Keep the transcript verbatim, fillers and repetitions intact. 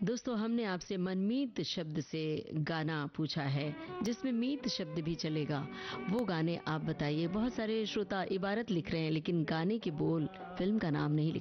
दोस्तों, हमने आपसे मनमीत शब्द से गाना पूछा है जिसमें मीत शब्द भी चलेगा। वो गाने आप बताइए। बहुत सारे श्रोता इबारत लिख रहे हैं लेकिन गाने के बोल, फिल्म का नाम नहीं लिख